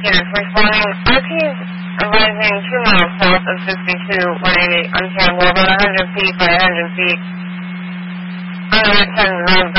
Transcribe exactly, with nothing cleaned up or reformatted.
here. Responding, R P is rising two miles south of sixty-two, one eighty, uncampable, about one hundred feet by one hundred feet. On the right side of the road,